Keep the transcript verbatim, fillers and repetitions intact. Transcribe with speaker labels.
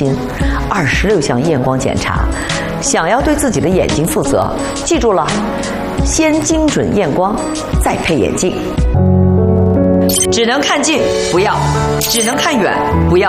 Speaker 1: 心，二十六项验光检查。想要对自己的眼睛负责，记住了，先精准验光，再配眼镜。只能看近不要，只能看远不要，